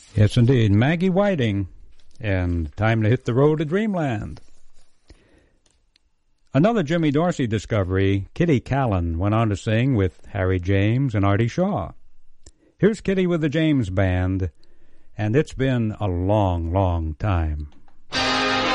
Yes, indeed. Maggie Whiting, and Time to Hit the Road to Dreamland. Another Jimmy Dorsey discovery, Kitty Callan went on to sing with Harry James and Artie Shaw. Here's Kitty with the James Band, and it's been a long, long time.